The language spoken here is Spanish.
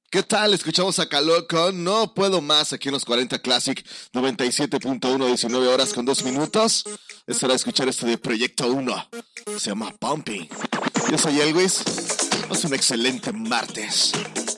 ¿Qué tal? Escuchamos a Caló con No Puedo Más aquí en los 40 Classic 97.1, 19 horas con 2 minutos. Es hora de escuchar esto de Proyecto 1. Se llama Pumping. Yo soy Elvis. Es un excelente martes.